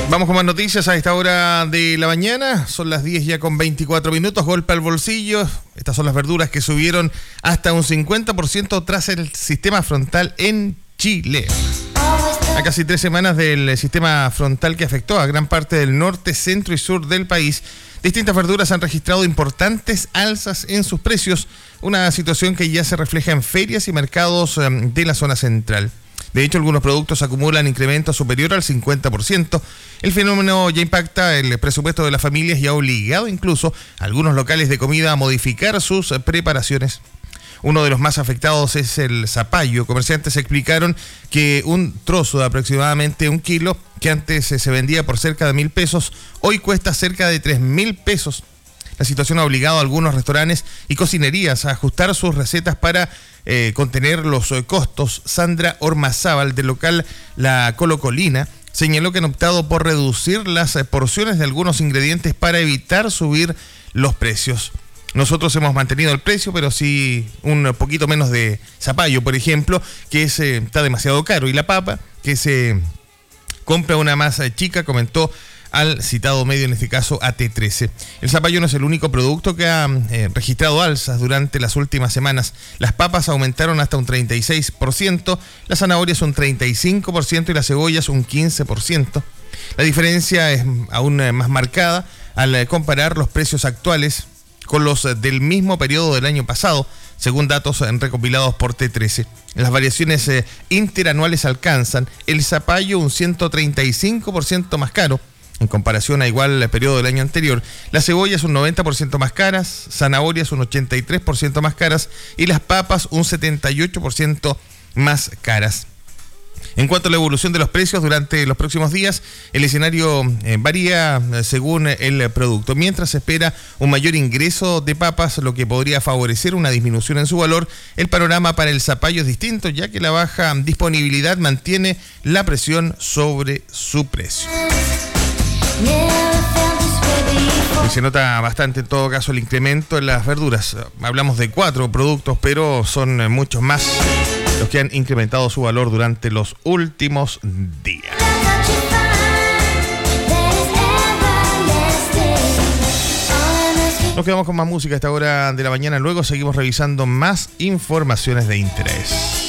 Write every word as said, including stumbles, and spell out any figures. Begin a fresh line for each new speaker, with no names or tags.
Vamos con más noticias a esta hora de la mañana. Son las diez ya con veinticuatro minutos. Golpe al bolsillo. Estas son las verduras que subieron hasta un cincuenta por ciento tras el sistema frontal en Chile. A casi tres semanas del sistema frontal que afectó a gran parte del norte, centro y sur del país, distintas verduras han registrado importantes alzas en sus precios, una situación que ya se refleja en ferias y mercados de la zona central. De hecho, algunos productos acumulan incrementos superior al cincuenta por ciento. El fenómeno ya impacta el presupuesto de las familias y ha obligado incluso a algunos locales de comida a modificar sus preparaciones. Uno de los más afectados es el zapallo. Comerciantes explicaron que un trozo de aproximadamente un kilo, que antes se vendía por cerca de mil pesos, hoy cuesta cerca de tres mil pesos. La situación ha obligado a algunos restaurantes y cocinerías a ajustar sus recetas para eh, contener los eh, costos. Sandra Ormazábal, del local La Colocolina, señaló que han optado por reducir las eh, porciones de algunos ingredientes para evitar subir los precios. Nosotros hemos mantenido el precio, pero sí un poquito menos de zapallo, por ejemplo, que es, eh, está demasiado caro. Y la papa, que se compra una más chica, comentó al citado medio, en este caso A T trece. El zapallo no es el único producto que ha eh, registrado alzas durante las últimas semanas. Las papas aumentaron hasta un treinta y seis por ciento, las zanahorias un treinta y cinco por ciento y las cebollas un quince por ciento. La diferencia es aún más marcada al comparar los precios actuales con los del mismo periodo del año pasado, según datos recopilados por T trece. Las variaciones eh, interanuales alcanzan el zapallo un ciento treinta y cinco por ciento más caro, en comparación a igual periodo del año anterior. Las cebollas un noventa por ciento más caras, zanahorias un ochenta y tres por ciento más caras y las papas un setenta y ocho por ciento más caras. En cuanto a la evolución de los precios durante los próximos días, el escenario eh, varía eh, según el producto. Mientras se espera un mayor ingreso de papas, lo que podría favorecer una disminución en su valor, el panorama para el zapallo es distinto, ya que la baja disponibilidad mantiene la presión sobre su precio. Y se nota bastante en todo caso el incremento en las verduras. Hablamos de cuatro productos, pero son muchos más los que han incrementado su valor durante los últimos días. Nos quedamos con más música a esta hora de la mañana. Luego seguimos revisando más informaciones de interés.